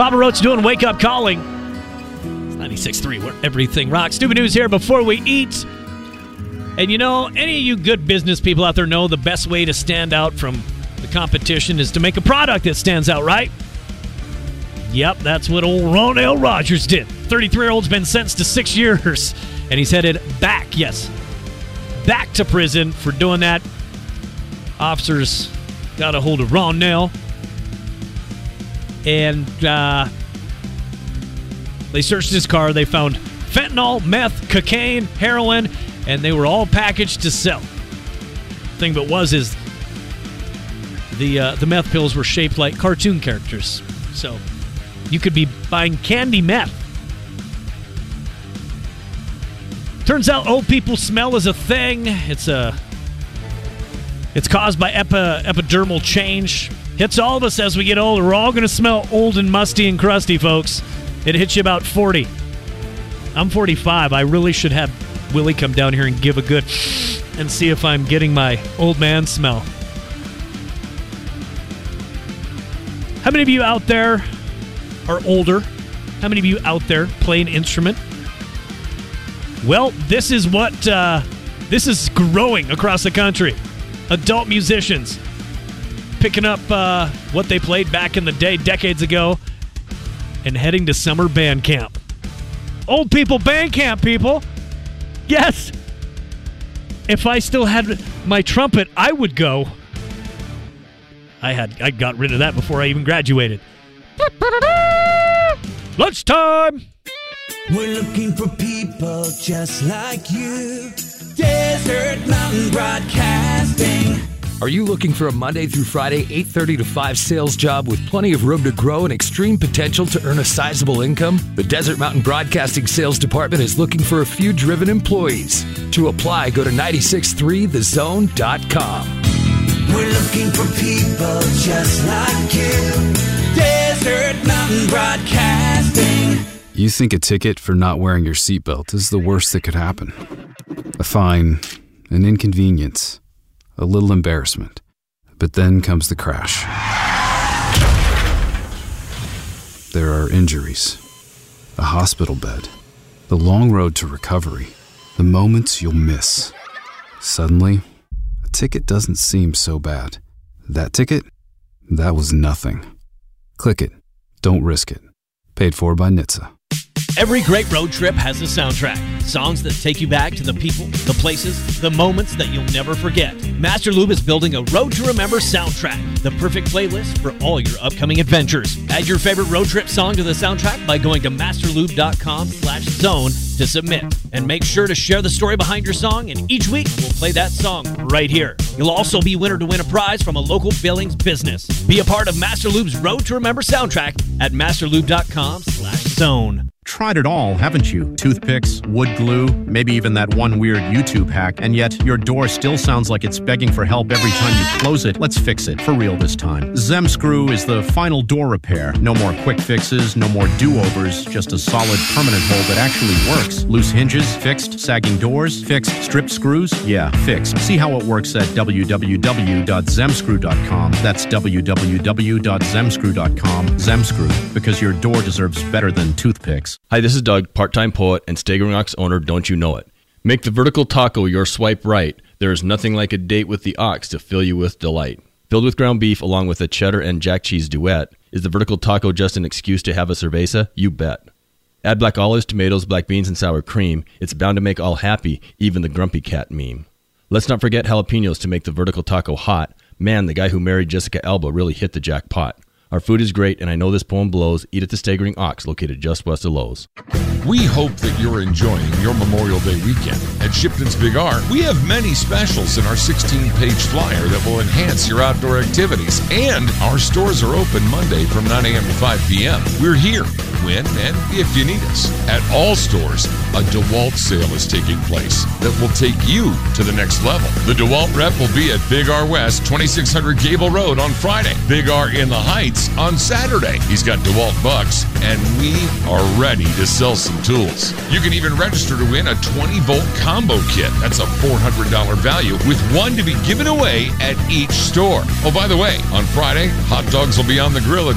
Papa Roach doing Wake Up Calling. It's 96.3 where everything rocks. Stupid news here before we eat. And you know, any of you good business people out there know the best way to stand out from the competition is to make a product that stands out, right? Yep, that's what old Ronell Rogers did. 33-year-old's been sentenced to 6 years, and he's headed back to prison for doing that. Officers got a hold of Ronell, and they searched his car. They found fentanyl, meth, cocaine, heroin, and they were all packaged to sell. Thing but is the meth pills were shaped like cartoon characters. So you could be buying candy meth. Turns out old people smell is a thing. It's caused by epidermal change. Hits all of us as we get older. We're all going to smell old and musty and crusty, folks. It hits you about 40. I'm 45. I really should have Willie come down here and give a good and see if I'm getting my old man smell. How many of you out there are older? How many of you out there play an instrument? Well, this is growing across the country. Adult musicians picking up what they played back in the day, decades ago, and heading to summer band camp. Old people band camp, people. Yes. If I still had my trumpet, I would go. I got rid of that before I even graduated. Lunchtime. We're looking for people just like you. Desert Mountain Broadcasting. Are you looking for a Monday through Friday, 8:30 to 5 sales job with plenty of room to grow and extreme potential to earn a sizable income? The Desert Mountain Broadcasting Sales Department is looking for a few driven employees. To apply, go to 963thezone.com. We're looking for people just like you. Desert Mountain Broadcasting. You think a ticket for not wearing your seatbelt is the worst that could happen. A fine, an inconvenience, a little embarrassment. But then comes the crash. There are injuries, a hospital bed, the long road to recovery, the moments you'll miss. Suddenly, a ticket doesn't seem so bad. That ticket? That was nothing. Click it. Don't risk it. Paid for by NHTSA. Every great road trip has a soundtrack. Songs that take you back to the people, the places, the moments that you'll never forget. Master Lube is building a Road to Remember soundtrack, the perfect playlist for all your upcoming adventures. Add your favorite road trip song to the soundtrack by going to masterlube.com/zone to submit. And make sure to share the story behind your song, and each week we'll play that song right here. You'll also be winner to win a prize from a local Billings business. Be a part of Master Lube's Road to Remember soundtrack at masterlube.com/zone. Tried it all, haven't you? Toothpicks, wood glue, maybe even that one weird YouTube hack, and yet your door still sounds like it's begging for help every time you close it. Let's fix it, for real this time. Zemscrew is the final door repair. No more quick fixes, no more do-overs, just a solid permanent hole that actually works. Loose hinges, fixed. Sagging doors, fixed. Stripped screws, yeah, fixed. See how it works at www.zemscrew.com. That's www.zemscrew.com. Zemscrew, because your door deserves better than toothpicks. Hi, this is Doug, part-time poet and Staggering Ox owner, Don't You Know It. Make the vertical taco your swipe right. There is nothing like a date with the ox to fill you with delight. Filled with ground beef along with a cheddar and jack cheese duet, is the vertical taco just an excuse to have a cerveza? You bet. Add black olives, tomatoes, black beans, and sour cream. It's bound to make all happy, even the grumpy cat meme. Let's not forget jalapenos to make the vertical taco hot. Man, the guy who married Jessica Alba really hit the jackpot. Our food is great, and I know this poem blows. Eat at the Staggering Ox, located just west of Lowe's. We hope that you're enjoying your Memorial Day weekend. At Shipton's Big R, we have many specials in our 16-page flyer that will enhance your outdoor activities. And our stores are open Monday from 9 a.m. to 5 p.m. We're here when and if you need us. At all stores, a DeWalt sale is taking place that will take you to the next level. The DeWalt rep will be at Big R West, 2600 Gable Road on Friday. Big R in the Heights on Saturday. He's got DeWalt bucks, and we are ready to sell some tools. You can even register to win a 20-volt combo kit. That's a $400 value with one to be given away at each store. Oh, by the way, on Friday, hot dogs will be on the grill at